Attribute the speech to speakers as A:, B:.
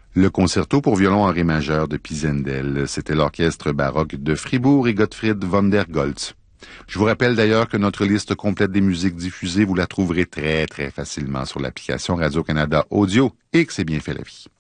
A: Le concerto pour violon en ré majeur de Pisendel, c'était l'orchestre baroque de Fribourg et Gottfried von der Goltz. Je vous rappelle d'ailleurs que notre liste complète des musiques diffusées, vous la trouverez très facilement sur l'application Radio-Canada Audio et que c'est bien fait la vie.